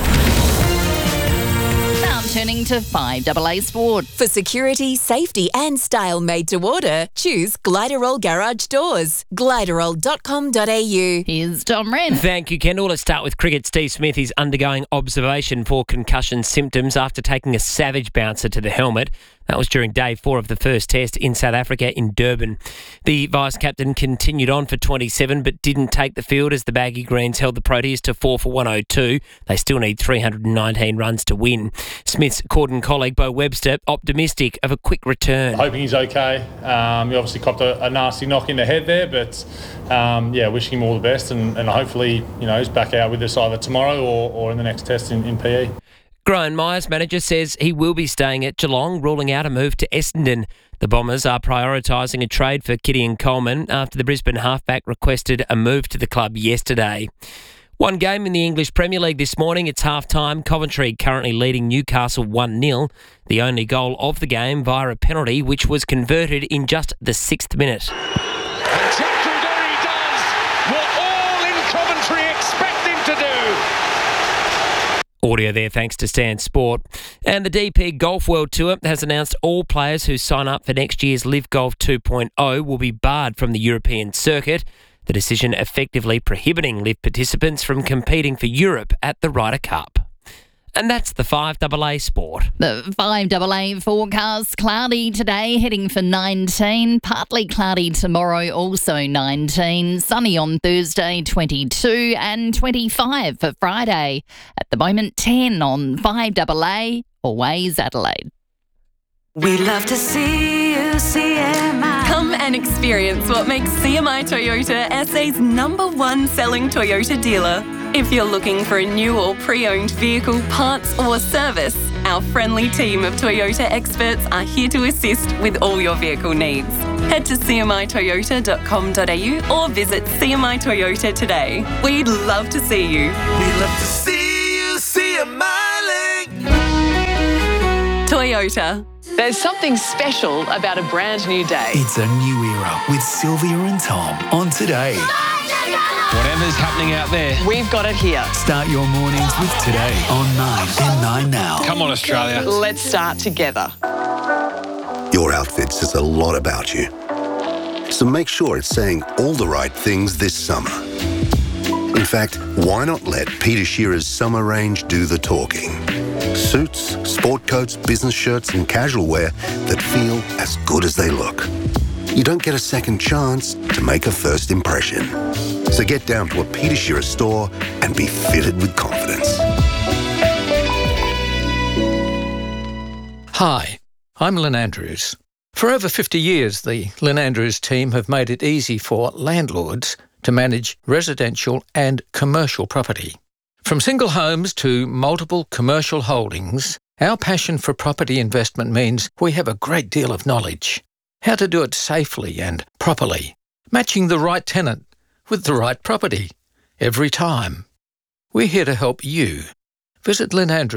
Now turning to 5AA Sport. For security, safety and style made to order, choose Gliderol Garage Doors. Gliderol.com.au. Here's Tom Wren. Thank you, Kendall. Let's start with cricket. Steve Smith is undergoing observation for concussion symptoms after taking a savage bouncer to the helmet. That was during day 4 of the first test in South Africa in Durban. The vice-captain continued on for 27 but didn't take the field as the Baggy Greens held the Proteas to 4 for 102. They still need 319 runs to win. Smith's Corden colleague Bo Webster optimistic of a quick return. Hoping he's okay. He obviously copped a nasty knock in the head there, but wishing him all the best and hopefully he's back out with us either tomorrow or in the next test in PE. Graham Myers, manager, says he will be staying at Geelong, ruling out a move to Essendon. The Bombers are prioritising a trade for Gideon Coleman after the Brisbane halfback requested a move to the club yesterday. One game in the English Premier League this morning. It's half-time. Coventry currently leading Newcastle 1-0. The only goal of the game via a penalty, which was converted in just the 6th minute. And Chakraduri does what all in Coventry expect him to do. Audio there thanks to Stan Sport. And the DP Golf World Tour has announced all players who sign up for next year's Live Golf 2.0 will be barred from the European circuit. The decision effectively prohibiting lift participants from competing for Europe at the Ryder Cup. And that's the 5AA Sport. The 5AA forecast, cloudy today, heading for 19. Partly cloudy tomorrow, also 19. Sunny on Thursday, 22. And 25 for Friday. At the moment, 10 on 5AA, always Adelaide. We love to see you, CMI. Come and experience what makes CMI Toyota SA's #1 selling Toyota dealer. If you're looking for a new or pre-owned vehicle, parts or service, our friendly team of Toyota experts are here to assist with all your vehicle needs. Head to cmitoyota.com.au or visit CMI Toyota today. We'd love to see you. We love to see you, CMI. Toyota. There's something special about a brand new day. It's a new era with Sylvia and Tom on Today. Whatever's happening out there, we've got it here. Start your mornings with Today on 9 and 9 Now. Come on, Australia. Let's start together. Your outfit says a lot about you. So make sure it's saying all the right things this summer. In fact, why not let Peter Shearer's summer range do the talking? Suits, sport coats, business shirts and casual wear that feel as good as they look. You don't get a second chance to make a first impression. So get down to a Peter Shearer store and be fitted with confidence. Hi, I'm Lynn Andrews. For over 50 years, the Lynn Andrews team have made it easy for landlords to manage residential and commercial property. From single homes to multiple commercial holdings, our passion for property investment means we have a great deal of knowledge. How to do it safely and properly, matching the right tenant with the right property every time. We're here to help you. Visit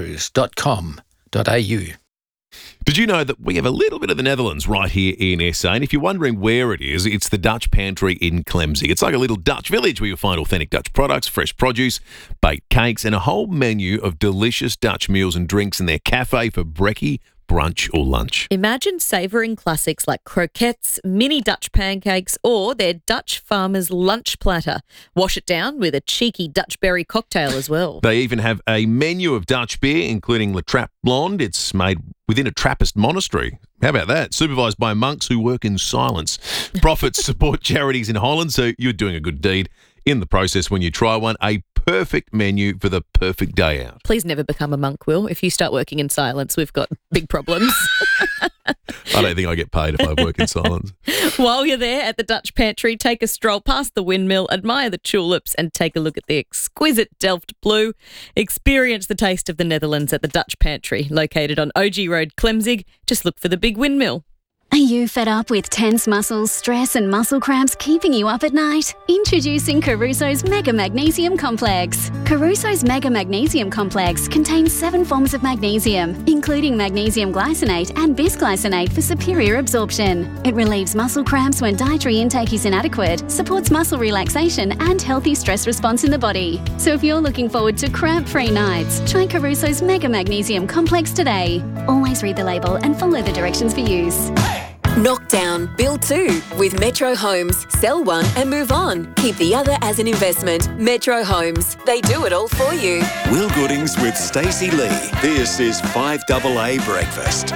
lynnandrews.com.au. Did you know that we have a little bit of the Netherlands right here in SA? And if you're wondering where it is, it's the Dutch Pantry in Clemzig. It's like a little Dutch village where you'll find authentic Dutch products, fresh produce, baked cakes, and a whole menu of delicious Dutch meals and drinks in their cafe for brekkie, brunch or lunch. Imagine savouring classics like croquettes, mini Dutch pancakes, or their Dutch farmer's lunch platter. Wash it down with a cheeky Dutch berry cocktail as well. They even have a menu of Dutch beer, including La Trappe Blonde. It's made within a Trappist monastery. How about that? Supervised by monks who work in silence. Profits support charities in Holland, so you're doing a good deed in the process when you try one. A perfect menu for the perfect day out. Please never become a monk, Will. If you start working in silence, we've got big problems. I don't think I get paid if I work in silence. While you're there at the Dutch Pantry, take a stroll past the windmill, admire the tulips and take a look at the exquisite Delft Blue. Experience the taste of the Netherlands at the Dutch Pantry, located on OG Road, Clemzig. Just look for the big windmill. Are you fed up with tense muscles, stress and muscle cramps keeping you up at night? Introducing Caruso's Mega Magnesium Complex. Caruso's Mega Magnesium Complex contains 7 forms of magnesium, including magnesium glycinate and bisglycinate for superior absorption. It relieves muscle cramps when dietary intake is inadequate, supports muscle relaxation and healthy stress response in the body. So if you're looking forward to cramp-free nights, try Caruso's Mega Magnesium Complex today. Always read the label and follow the directions for use. Knockdown, build 2 with Metro Homes. Sell one and move on. Keep the other as an investment. Metro Homes. They do it all for you. Will Goodings with Stacey Lee. This is 5AA Breakfast.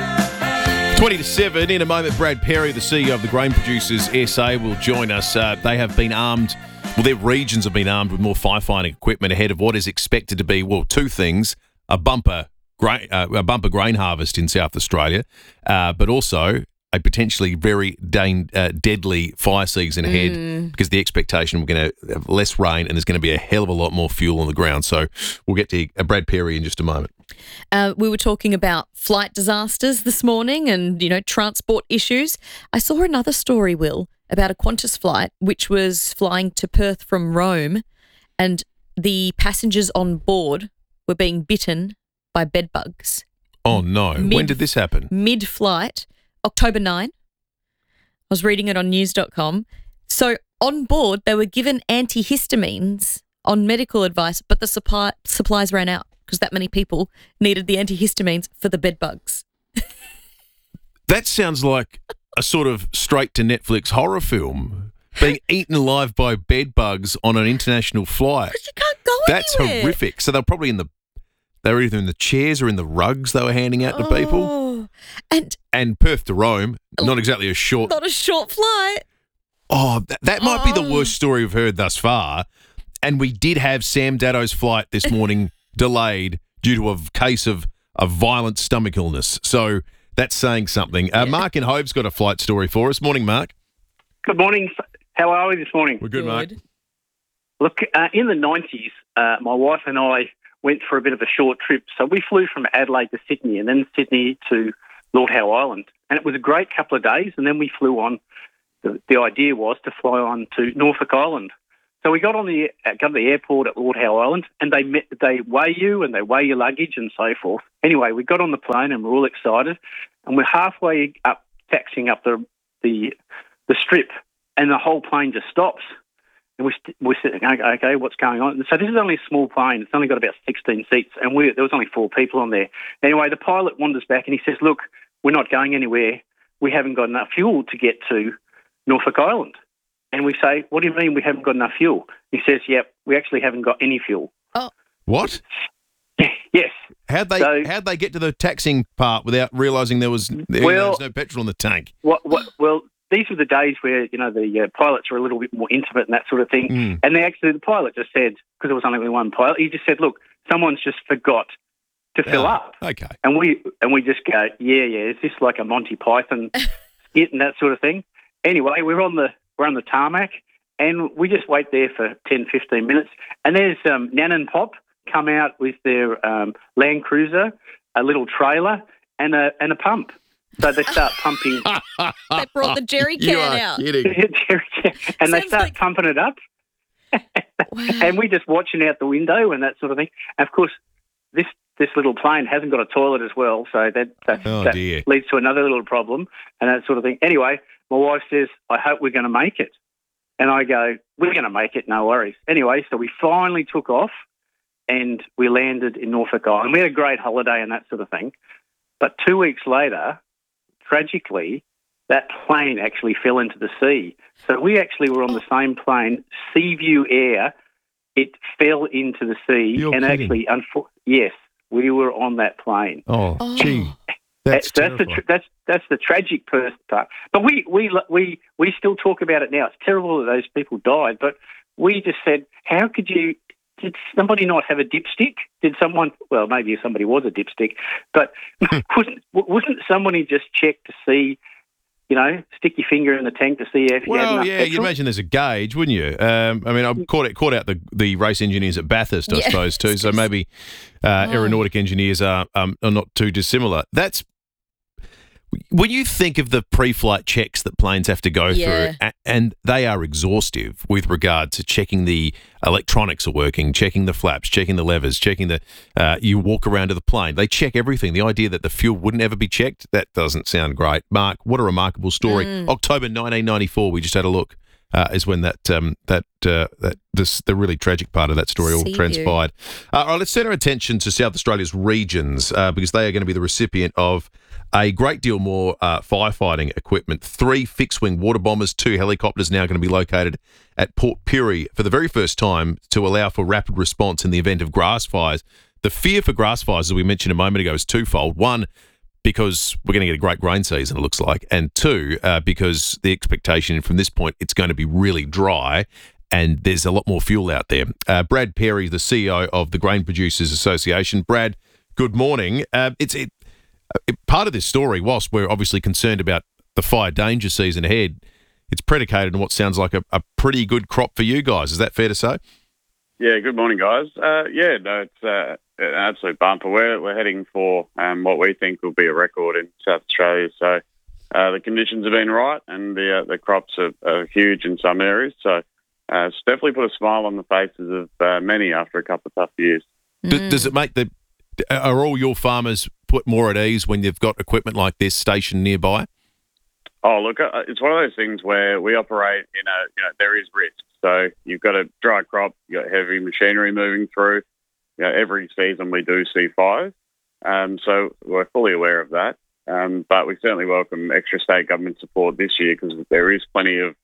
20 to 7. In a moment, Brad Perry, the CEO of the Grain Producers SA, will join us. They have been armed, well, their regions have been armed with more firefighting equipment ahead of what is expected to be, well, 2 things, a bumper grain harvest in South Australia, but also a potentially very deadly fire season ahead because the expectation we're going to have less rain and there's going to be a hell of a lot more fuel on the ground. So we'll get to Brad Perry in just a moment. We were talking about flight disasters this morning and, transport issues. I saw another story, Will, about a Qantas flight which was flying to Perth from Rome and the passengers on board were being bitten by bed bugs. Oh, no. When did this happen? Mid-flight. October 9. I was reading it on news.com. So on board, they were given antihistamines on medical advice, but the supplies ran out because that many people needed the antihistamines for the bed bugs. That sounds like a sort of straight to Netflix horror film. being eaten alive by bed bugs on an international flight. You can't go That's anywhere. horrific. So they're probably they were either in the chairs or in the rugs they were handing out to people. And Perth to Rome, not exactly a short. Not a short flight. Oh, that might be the worst story we've heard thus far. And we did have Sam Daddo's flight this morning delayed due to a case of a violent stomach illness. So that's saying something. Mark in Hove's got a flight story for us. Morning, Mark. Good morning. How are we this morning? We're good, Mark. Look, in the 90s, my wife and I went for a bit of a short trip. So we flew from Adelaide to Sydney and then Sydney to Lord Howe Island. And it was a great couple of days. And then we flew on. The idea was to fly on to Norfolk Island. So we got to the airport at Lord Howe Island, and they weigh you and they weigh your luggage and so forth. Anyway, we got on the plane and we're all excited, and we're halfway up, taxiing up the strip, and the whole plane just stops. And we're sitting, okay, what's going on? And so this is only a small plane. It's only got about 16 seats, and there was only 4 people on there. Anyway, the pilot wanders back and he says, look, we're not going anywhere. We haven't got enough fuel to get to Norfolk Island. And we say, what do you mean we haven't got enough fuel? He says, yep, we actually haven't got any fuel. Oh. What? Yes. How'd they get to the taxing part without realising there was no petrol in the tank? Well, these were the days where, the pilots were a little bit more intimate and that sort of thing. Mm. And the pilot just said, because there was only one pilot, he just said, look, someone's just forgot to fill up. Okay. And we just go, yeah, is this like a Monty Python skit and that sort of thing? Anyway, we're on the tarmac, and we just wait there for 10, 15 minutes. And there's Nan and Pop come out with their Land Cruiser, a little trailer, and a pump. So they start pumping. They brought the jerry can out. And they start pumping it up. And we just watching out the window and that sort of thing. And of course, this little plane hasn't got a toilet as well, so that leads to another little problem and that sort of thing. Anyway, my wife says, I hope we're going to make it. And I go, we're going to make it, no worries. Anyway, so we finally took off and we landed in Norfolk Island. We had a great holiday and that sort of thing. But 2 weeks later, tragically, that plane actually fell into the sea. So we actually were on the same plane, Seaview Air. It fell into the sea. You're and kidding. actually, yes, we were on that plane. Oh, gee. That's the tragic part. But we still talk about it now. It's terrible that those people died, but we just said, how could you? Did somebody not have a dipstick? Did someone? Well, maybe somebody was a dipstick, but wouldn't somebody just check to see? Stick your finger in the tank to see if you had enough petrol? You'd imagine there's a gauge, wouldn't you? I caught out the race engineers at Bathurst, I suppose, too. So maybe aeronautic engineers are not too dissimilar. When you think of the pre-flight checks that planes have to go through, and they are exhaustive with regard to checking the electronics are working, checking the flaps, checking the levers, checking you walk around to the plane. They check everything. The idea that the fuel wouldn't ever be checked, that doesn't sound great. Mark, what a remarkable story. October 1994, we just had a look, is when the really tragic part of that story all transpired. All right, let's turn our attention to South Australia's regions because they are going to be the recipient of a great deal more firefighting equipment. 3 fixed-wing water bombers, 2 helicopters now going to be located at Port Pirie for the very first time to allow for rapid response in the event of grass fires. The fear for grass fires, as we mentioned a moment ago, is twofold. One, because we're going to get a great grain season, it looks like, and 2, because the expectation from this point, it's going to be really dry and there's a lot more fuel out there. Brad Perry, the CEO of the Grain Producers Association. Brad, good morning. Part of this story, whilst we're obviously concerned about the fire danger season ahead, it's predicated on what sounds like a pretty good crop for you guys. Is that fair to say? Yeah, good morning, guys. It's an absolute bumper. We're heading for what we think will be a record in South Australia. So the conditions have been right and the crops are huge in some areas. So it's definitely put a smile on the faces of many after a couple of tough years. Does it make are all your farmers put more at ease when you've got equipment like this stationed nearby? Oh, look, it's one of those things where we operate in there is risk. So you've got a dry crop, you've got heavy machinery moving through. Every season we do see fires. So we're fully aware of that. But we certainly welcome extra state government support this year because there is plenty of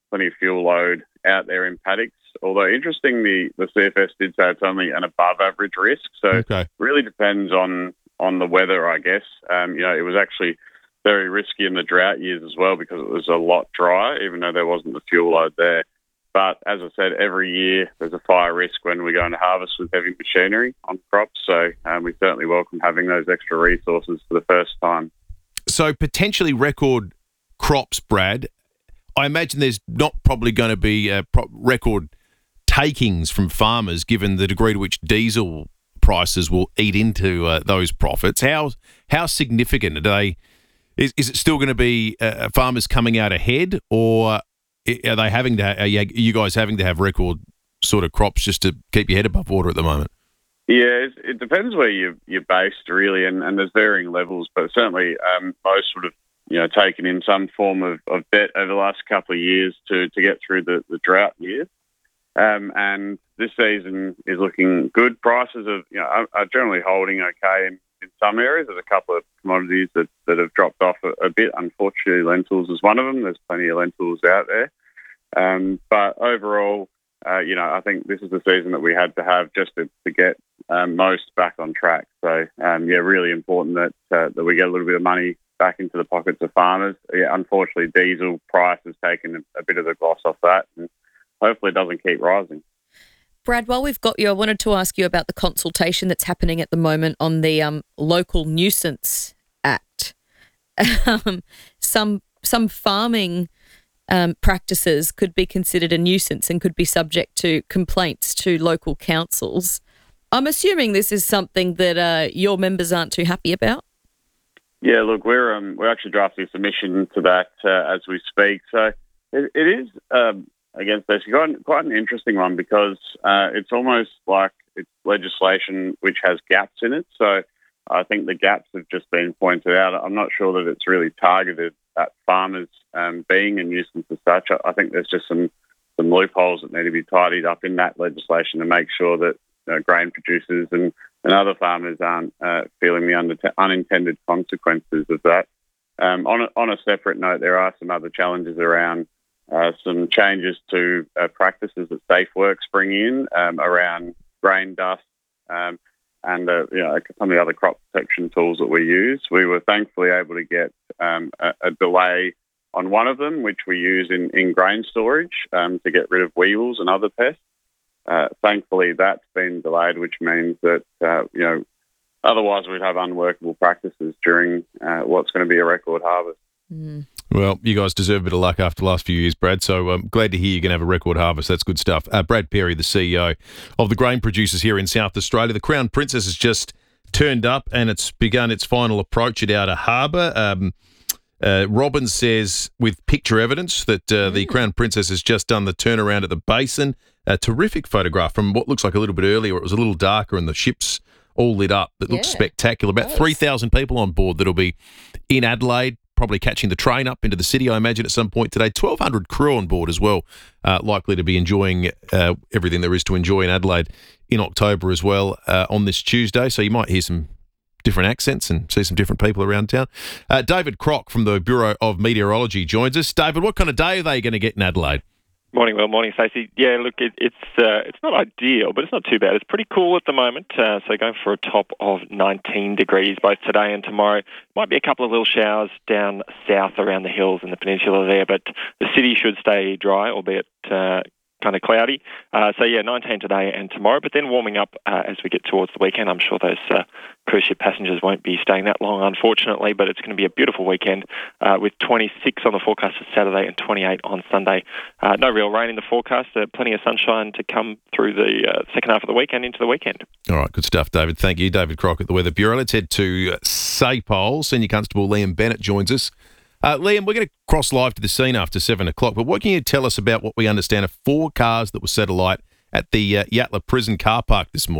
plenty of fuel load out there in paddocks. Although interesting, the CFS did say it's only an above average risk. So really depends on the weather, I guess. It was actually very risky in the drought years as well because it was a lot drier, even though there wasn't the fuel load there. But as I said, every year there's a fire risk when we go into harvest with heavy machinery on crops. So we certainly welcome having those extra resources for the first time. So potentially record crops, Brad. I imagine there's not probably going to be record takings from farmers given the degree to which diesel prices will eat into those profits. How significant are they? Is it still going to be farmers coming out ahead, or are they are you guys having to have record sort of crops just to keep your head above water at the moment? Yeah, it depends where you're based, really, and there's varying levels, but certainly most would have taken in some form of debt over the last couple of years to get through the drought years. And this season is looking good. Prices are generally holding okay in some areas. There's a couple of commodities that have dropped off a bit. Unfortunately, lentils is one of them. There's plenty of lentils out there. But overall, I think this is the season that we had to have just to get most back on track. So, really important that we get a little bit of money back into the pockets of farmers. Yeah, unfortunately, diesel price has taken a bit of the gloss off that, and hopefully it doesn't keep rising. Brad, while we've got you, I wanted to ask you about the consultation that's happening at the moment on the Local Nuisance Act. Some farming practices could be considered a nuisance and could be subject to complaints to local councils. I'm assuming this is something that your members aren't too happy about. Yeah, look, we're actually drafting a submission to that as we speak. So it is against this quite an interesting one because it's almost like it's legislation which has gaps in it. So I think the gaps have just been pointed out. I'm not sure that it's really targeted at farmers being a nuisance as such. I think there's just some loopholes that need to be tidied up in that legislation to make sure that grain producers and other farmers aren't feeling the unintended consequences of that. On a separate note, there are some other challenges around some changes to practices that SafeWorks bring in around grain dust and some of the other crop protection tools that we use. We were thankfully able to get a delay on one of them, which we use in grain storage to get rid of weevils and other pests. Thankfully, that's been delayed, which means that, otherwise we'd have unworkable practices during what's going to be a record harvest. Mm. Well, you guys deserve a bit of luck after the last few years, Brad, so I'm glad to hear you're going to have a record harvest. That's good stuff. Brad Perry, the CEO of the grain producers here in South Australia. The Crown Princess has just turned up and it's begun its final approach at Outer Harbour. Robin says, with picture evidence, that the Crown Princess has just done the turnaround at the basin. A terrific photograph from what looks like a little bit earlier. It was a little darker and the ship's all lit up. It looks spectacular. About 3,000 people on board that'll be in Adelaide, probably catching the train up into the city, I imagine, at some point today. 1,200 crew on board as well, likely to be enjoying everything there is to enjoy in Adelaide in October as well on this Tuesday. So you might hear some different accents and see some different people around town. David Crock from the Bureau of Meteorology joins us. David, what kind of day are they going to get in Adelaide? Morning, Will. Morning, Stacey. Yeah, look, it's not ideal, but it's not too bad. It's pretty cool at the moment, so going for a top of 19 degrees both today and tomorrow. Might be a couple of little showers down south around the hills in the peninsula there, but the city should stay dry, albeit kind of cloudy. 19 today and tomorrow, but then warming up as we get towards the weekend. I'm sure those cruise ship passengers won't be staying that long, unfortunately, but it's going to be a beautiful weekend with 26 on the forecast for Saturday and 28 on Sunday. No real rain in the forecast. Plenty of sunshine to come through the second half of the weekend into the weekend. All right, good stuff, David. Thank you. David Crock at the Weather Bureau. Let's head to SAPOL. Senior Constable Liam Bennett joins us. Liam, we're going to cross live to the scene after 7 o'clock, but what can you tell us about what we understand are 4 cars that were set alight at the Yatala Prison car park this morning?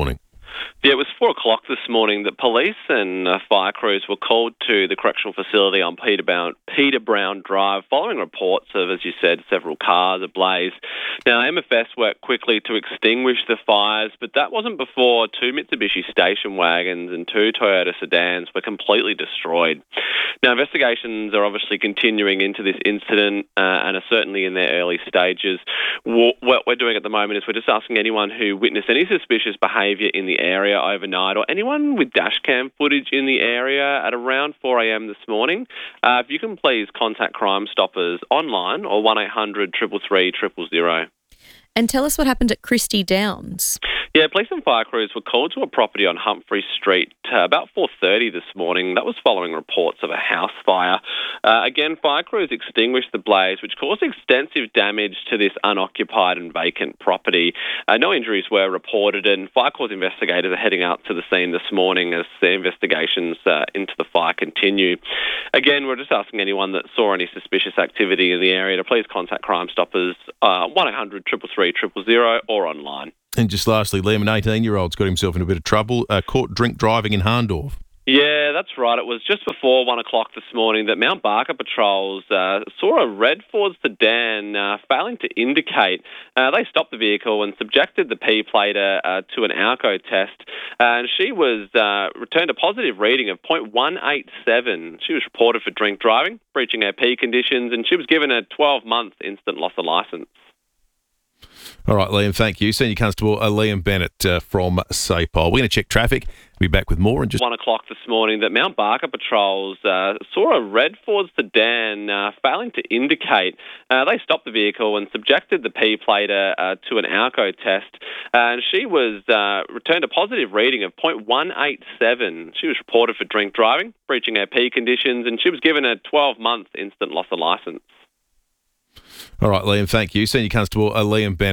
Yeah, it was 4 o'clock this morning that police and fire crews were called to the correctional facility on Peter Brown Drive following reports of, as you said, several cars ablaze. Now, MFS worked quickly to extinguish the fires, but that wasn't before 2 Mitsubishi station wagons and 2 Toyota sedans were completely destroyed. Now, investigations are obviously continuing into this incident and are certainly in their early stages. What we're doing at the moment is we're just asking anyone who witnessed any suspicious behaviour in the area overnight, or anyone with dashcam footage in the area at around 4 a.m. this morning, if you can please contact Crime Stoppers online or 1800 333 000. And tell us what happened at Christie Downs. Yeah, police and fire crews were called to a property on Humphrey Street about 4:30 this morning. That was following reports of a house fire. Again, fire crews extinguished the blaze, which caused extensive damage to this unoccupied and vacant property. No injuries were reported, and fire corps investigators are heading out to the scene this morning as the investigations into the fire continue. Again, we're just asking anyone that saw any suspicious activity in the area to please contact Crime Stoppers, 1800 333 000 or online. And just lastly, Liam, an 18-year-old's got himself in a bit of trouble, caught drink driving in Harndorf. Yeah, that's right. It was just before 1 o'clock this morning that Mount Barker patrols saw a red Ford sedan failing to indicate. They stopped the vehicle and subjected the P-plater to an ALCO test, and she was returned a positive reading of 0.187. She was reported for drink driving, breaching her P conditions, and she was given a 12-month instant loss of licence. All right, Liam, thank you. Senior Constable Liam Bennett from SAPOL. We're going to check traffic. We'll be back with more in just 1 o'clock this morning that Mount Barker patrols saw a red Ford sedan failing to indicate. They stopped the vehicle and subjected the P-plater to an ALCO test, and she was returned a positive reading of 0.187. She was reported for drink driving, breaching her P conditions, and she was given a 12-month instant loss of licence. All right, Liam, thank you. Senior Constable Liam Bennett.